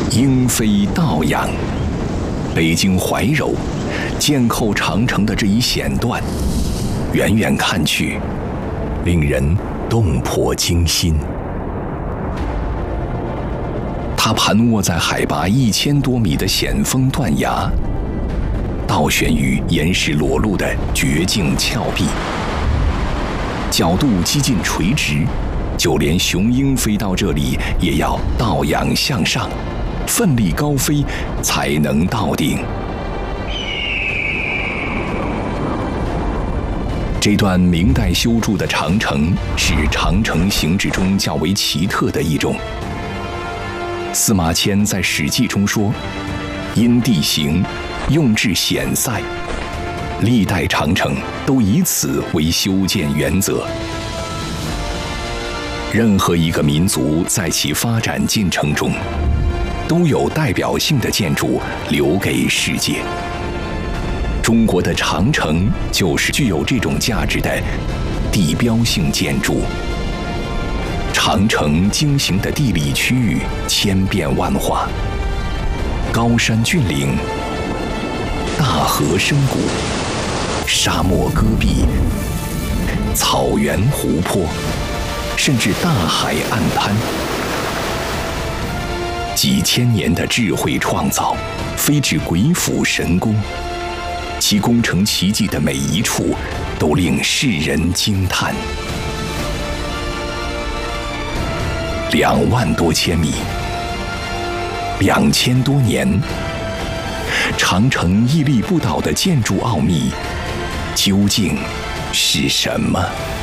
鹰飞道阳，北京怀柔箭扣长城的这一险段，远远看去，令人动魄惊心。它盘卧在海拔1000多米的险峰断崖，倒悬于岩石裸露的绝境峭壁，角度几近垂直，就连雄鹰飞到这里也要倒仰向上，奋力高飞才能到顶。这段明代修筑的长城是长城形制中较为奇特的一种。司马迁在《史记》中说：“因地形，用至险塞，历代长城都以此为修建原则。”任何一个民族在其发展进程中，都有代表性的建筑留给世界。中国的长城就是具有这种价值的地标性建筑。长城经行的地理区域千变万化，高山峻岭、大河深谷、沙漠戈壁、草原湖泊，甚至大海岸滩，几千年的智慧创造，非至鬼斧神工，其工程奇迹的每一处都令世人惊叹。2万多千米，2000多年，长城屹立不倒的建筑奥秘究竟是什么？